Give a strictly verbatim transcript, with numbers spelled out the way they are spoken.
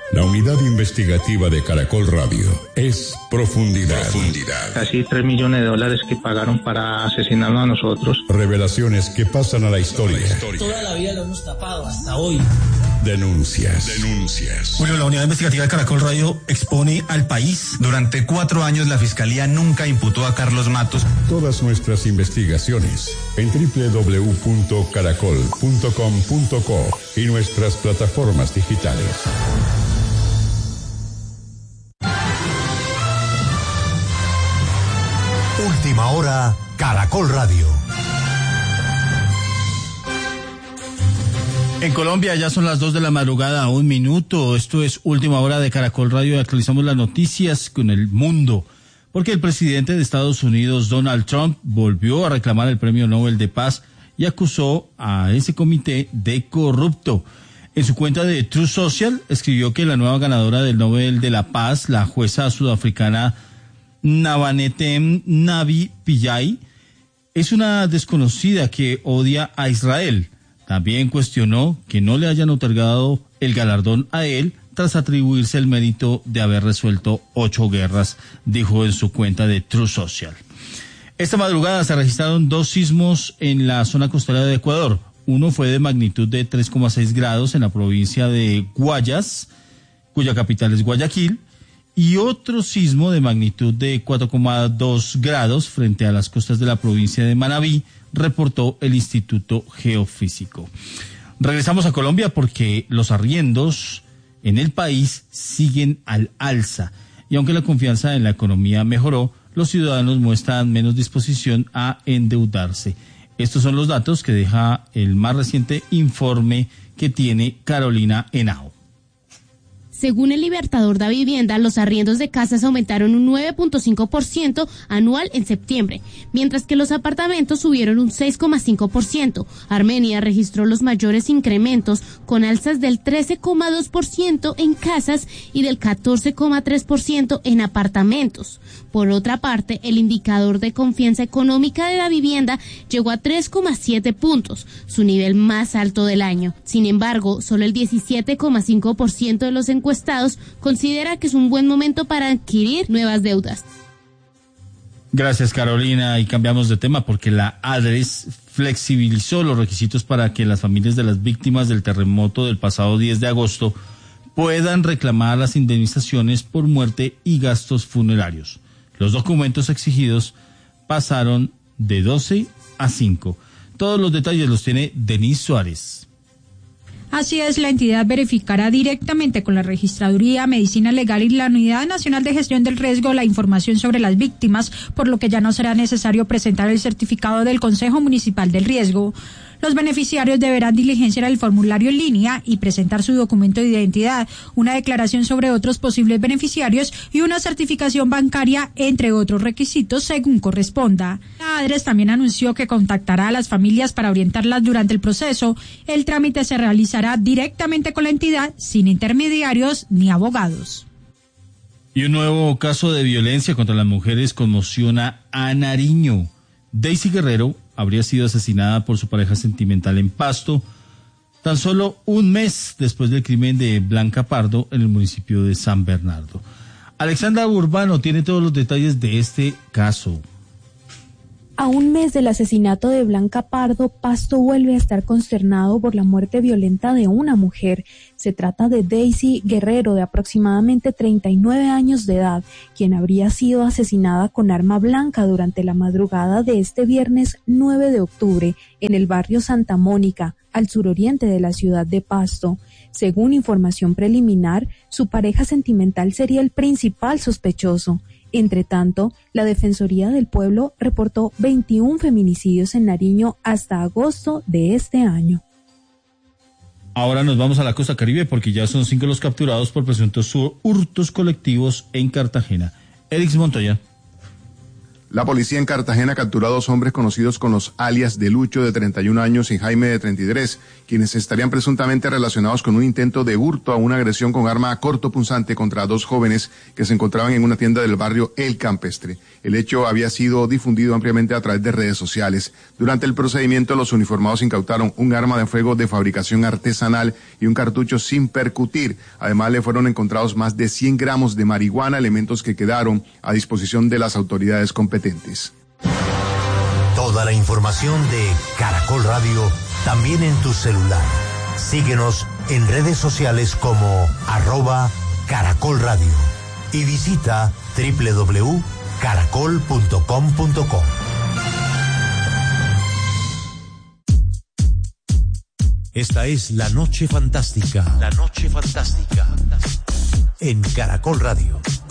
La unidad investigativa de Caracol Radio es Profundidad. Profundidad. Casi tres millones de dólares que pagaron para asesinarnos a nosotros. Revelaciones que pasan a la historia. Toda la vida lo hemos tapado hasta hoy. Denuncias. Denuncias. Bueno, la unidad investigativa de Caracol Radio expone al país. Durante cuatro años la Fiscalía nunca imputó a Carlos Matos. Todas nuestras investigaciones en doble u doble u doble u punto caracol punto com punto co y nuestras plataformas digitales. Última hora, Caracol Radio. En Colombia ya son las dos de la madrugada, un minuto. Esto es Última Hora de Caracol Radio y actualizamos las noticias con el mundo. Porque el presidente de Estados Unidos, Donald Trump, volvió a reclamar el Premio Nobel de Paz y acusó a ese comité de corrupto. En su cuenta de Truth Social escribió que la nueva ganadora del Nobel de la Paz, la jueza sudafricana Nabanetem Nabi Pillay, es una desconocida que odia a Israel. También cuestionó que no le hayan otorgado el galardón a él tras atribuirse el mérito de haber resuelto ocho guerras, dijo en su cuenta de Truth Social. Esta madrugada se registraron dos sismos en la zona costera de Ecuador. Uno fue de magnitud de tres coma seis grados en la provincia de Guayas, cuya capital es Guayaquil, y otro sismo de magnitud de cuatro coma dos grados frente a las costas de la provincia de Manabí, reportó el Instituto Geofísico. Regresamos a Colombia porque los arriendos en el país siguen al alza y aunque la confianza en la economía mejoró, los ciudadanos muestran menos disposición a endeudarse. Estos son los datos que deja el más reciente informe que tiene Carolina Henao. Según el Libertador da Vivienda, los arriendos de casas aumentaron un nueve punto cinco por ciento anual en septiembre, mientras que los apartamentos subieron un seis coma cinco por ciento. Armenia registró los mayores incrementos, con alzas del trece coma dos por ciento en casas y del catorce coma tres por ciento en apartamentos. Por otra parte, el indicador de confianza económica de la vivienda llegó a tres coma siete puntos, su nivel más alto del año. Sin embargo, solo el diecisiete coma cinco por ciento de los encuestados considera que es un buen momento para adquirir nuevas deudas. Gracias, Carolina, y cambiamos de tema porque la ADRES flexibilizó los requisitos para que las familias de las víctimas del terremoto del pasado diez de agosto puedan reclamar las indemnizaciones por muerte y gastos funerarios. Los documentos exigidos pasaron de doce a cinco. Todos los detalles los tiene Denise Suárez. Así es, la entidad verificará directamente con la Registraduría, Medicina Legal y la Unidad Nacional de Gestión del Riesgo la información sobre las víctimas, por lo que ya no será necesario presentar el certificado del Consejo Municipal del Riesgo. Los beneficiarios deberán diligenciar el formulario en línea y presentar su documento de identidad, una declaración sobre otros posibles beneficiarios y una certificación bancaria, entre otros requisitos, según corresponda. La ADRES también anunció que contactará a las familias para orientarlas durante el proceso. El trámite se realizará directamente con la entidad, sin intermediarios ni abogados. Y un nuevo caso de violencia contra las mujeres conmociona a Nariño. Daisy Guerrero habría sido asesinada por su pareja sentimental en Pasto, tan solo un mes después del crimen de Blanca Pardo en el municipio de San Bernardo. Alexandra Urbano tiene todos los detalles de este caso. A un mes del asesinato de Blanca Pardo, Pasto vuelve a estar consternado por la muerte violenta de una mujer. Se trata de Daisy Guerrero, de aproximadamente treinta y nueve años de edad, quien habría sido asesinada con arma blanca durante la madrugada de este viernes nueve de octubre en el barrio Santa Mónica, al suroriente de la ciudad de Pasto. Según información preliminar, su pareja sentimental sería el principal sospechoso. Entre tanto, la Defensoría del Pueblo reportó veintiún feminicidios en Nariño hasta agosto de este año. Ahora nos vamos a la costa Caribe porque ya son cinco los capturados por presuntos hurtos colectivos en Cartagena. Erix Montoya. La policía en Cartagena capturó a dos hombres conocidos con los alias de Lucho, de treinta y un años, y Jaime, de treinta y tres, quienes estarían presuntamente relacionados con un intento de hurto a una agresión con arma cortopunzante contra dos jóvenes que se encontraban en una tienda del barrio El Campestre. El hecho había sido difundido ampliamente a través de redes sociales. Durante el procedimiento, los uniformados incautaron un arma de fuego de fabricación artesanal y un cartucho sin percutir. Además, le fueron encontrados más de cien gramos de marihuana, elementos que quedaron a disposición de las autoridades competentes. Toda la información de Caracol Radio también en tu celular. Síguenos en redes sociales como arroba Caracol Radio y visita doble u doble u doble u punto caracol punto com punto co. Esta es La Noche Fantástica. La Noche Fantástica. En Caracol Radio.